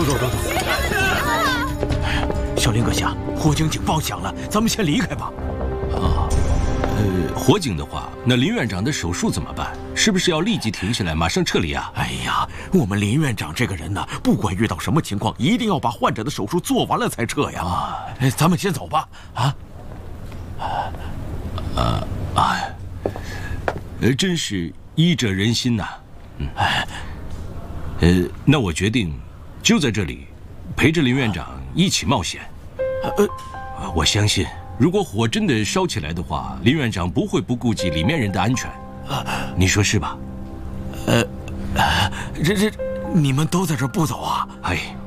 走。小林阁下，火警警报响了，咱们先离开吧。 啊，火警的话，那林院长的手术怎么办？是不是要立即停下来，马上撤离啊？ 哎呀，我们林院长这个人呢，不管遇到什么情况，一定要把患者的手术做完了才撤呀。咱们先走吧。 真是医者仁心呐。那我决定就在这里陪着林院长一起冒险。我相信，如果火真的烧起来的话，林院长不会不顾及里面人的安全。你说是吧？ 你们都在这儿不走啊？ 哎，